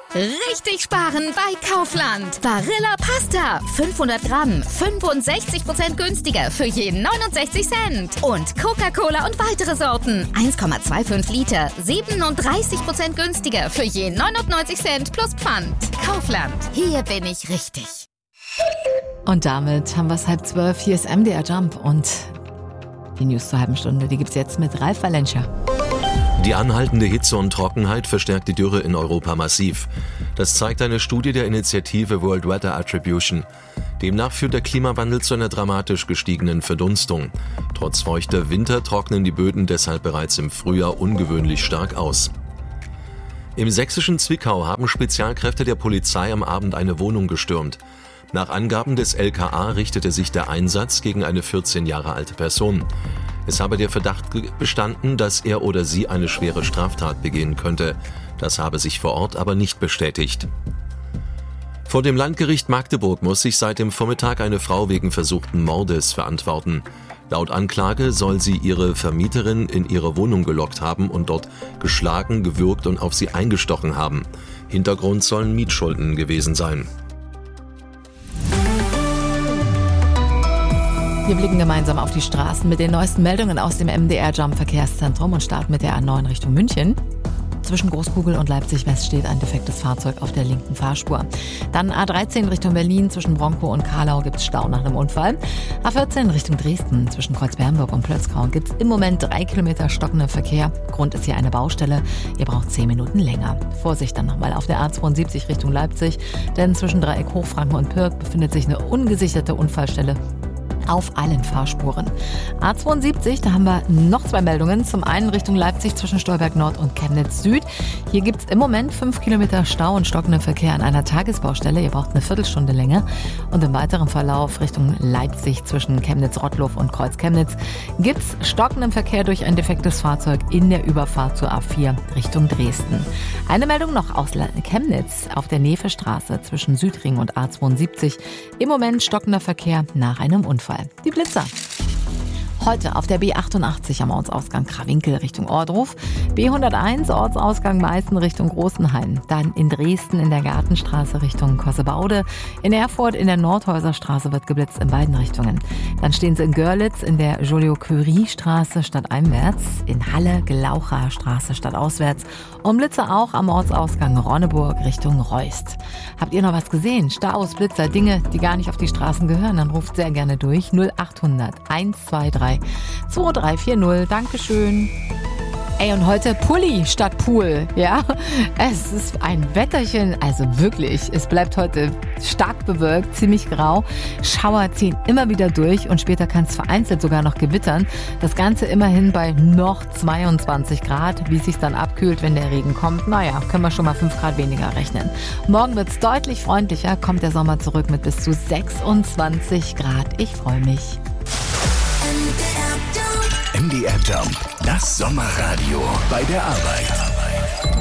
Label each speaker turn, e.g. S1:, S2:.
S1: Richtig sparen bei Kaufland. Barilla Pasta, 500 Gramm, 65% günstiger für jeden 69 Cent. Und Coca-Cola und weitere Sorten, 1,25 Liter, 37% günstiger für jeden 99 Cent plus Pfand. Kaufland, hier bin ich richtig.
S2: Und damit haben wir es 11:30. Hier ist MDR Jump und die News zur halben Stunde, die gibt's jetzt mit Ralf Valencia.
S3: Die anhaltende Hitze und Trockenheit verstärkt die Dürre in Europa massiv. Das zeigt eine Studie der Initiative World Weather Attribution. Demnach führt der Klimawandel zu einer dramatisch gestiegenen Verdunstung. Trotz feuchter Winter trocknen die Böden deshalb bereits im Frühjahr ungewöhnlich stark aus. Im sächsischen Zwickau haben Spezialkräfte der Polizei am Abend eine Wohnung gestürmt. Nach Angaben des LKA richtete sich der Einsatz gegen eine 14 Jahre alte Person. Es habe der Verdacht bestanden, dass er oder sie eine schwere Straftat begehen könnte. Das habe sich vor Ort aber nicht bestätigt. Vor dem Landgericht Magdeburg muss sich seit dem Vormittag eine Frau wegen versuchten Mordes verantworten. Laut Anklage soll sie ihre Vermieterin in ihre Wohnung gelockt haben und dort geschlagen, gewürgt und auf sie eingestochen haben. Hintergrund sollen Mietschulden gewesen sein.
S2: Wir blicken gemeinsam auf die Straßen mit den neuesten Meldungen aus dem MDR Jump Verkehrszentrum und starten mit der A9 Richtung München. Zwischen Großkugel und Leipzig West steht ein defektes Fahrzeug auf der linken Fahrspur. Dann A13 Richtung Berlin, zwischen Bronkow und Karlau gibt es Stau nach einem Unfall. A14 Richtung Dresden, zwischen Kreuzbernburg und Plötzkau gibt es im Moment 3 Kilometer stockender Verkehr. Grund ist hier eine Baustelle. Ihr braucht 10 Minuten länger. Vorsicht dann nochmal auf der A72 Richtung Leipzig, denn zwischen Dreieck Hochfranken und Pirk befindet sich eine ungesicherte Unfallstelle auf allen Fahrspuren. A72, da haben wir noch 2 Meldungen. Zum einen Richtung Leipzig zwischen Stolberg Nord und Chemnitz Süd. Hier gibt es im Moment 5 Kilometer Stau und stockenden Verkehr an einer Tagesbaustelle. Ihr braucht eine Viertelstunde länger. Und im weiteren Verlauf Richtung Leipzig zwischen Chemnitz-Rottloff und Kreuz-Chemnitz gibt es stockenden Verkehr durch ein defektes Fahrzeug in der Überfahrt zur A4 Richtung Dresden. Eine Meldung noch aus Chemnitz auf der Nevestraße zwischen Südring und A72. Im Moment stockender Verkehr nach einem Unfall. Die Blitzer. Heute auf der B88 am Ortsausgang Krawinkel Richtung Ohrdruf, B101 Ortsausgang Meißen Richtung Großenhain, dann in Dresden in der Gartenstraße Richtung Kossebaude, in Erfurt in der Nordhäuserstraße wird geblitzt in beiden Richtungen. Dann stehen sie in Görlitz in der Joliot-Curie-Straße stadteinwärts, in Halle Glaucher Straße stadtauswärts und Blitzer auch am Ortsausgang Ronneburg Richtung Reust. Habt ihr noch was gesehen? Staus, Blitzer, Dinge, die gar nicht auf die Straßen gehören? Dann ruft sehr gerne durch 0800 123 2340. Dankeschön. Ey, und heute Pulli statt Pool, ja? Es ist ein Wetterchen, also wirklich, es bleibt heute stark bewölkt, ziemlich grau. Schauer ziehen immer wieder durch und später kann es vereinzelt sogar noch gewittern. Das Ganze immerhin bei noch 22 Grad. Wie es sich dann abkühlt, wenn der Regen kommt, naja, können wir schon mal 5 Grad weniger rechnen. Morgen wird es deutlich freundlicher, kommt der Sommer zurück mit bis zu 26 Grad. Ich freue mich.
S4: MDR Jump, das Sommerradio bei der Arbeit.